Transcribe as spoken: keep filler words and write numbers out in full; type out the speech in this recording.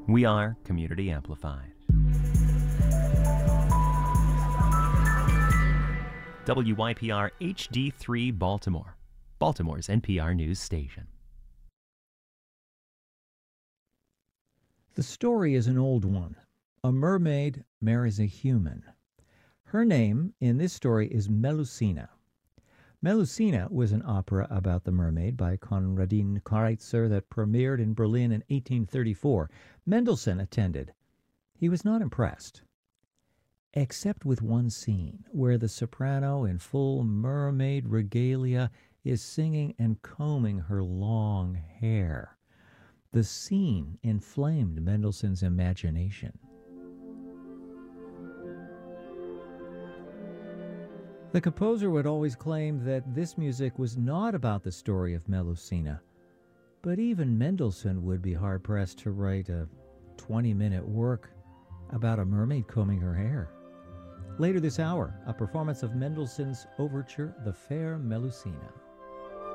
We are Community Amplified. W Y P R H D three Baltimore, Baltimore's N P R news station. The story is an old one. A mermaid marries a human. Her name in this story is Melusina. Melusina was an opera about the mermaid by Konradin Kreutzer that premiered in Berlin in eighteen thirty-four. Mendelssohn attended. He was not impressed, except with one scene where the soprano in full mermaid regalia is singing and combing her long hair. The scene inflamed Mendelssohn's imagination. The composer would always claim that this music was not about the story of Melusina, but even Mendelssohn would be hard-pressed to write a twenty-minute work about a mermaid combing her hair. Later this hour, a performance of Mendelssohn's overture, The Fair Melusina.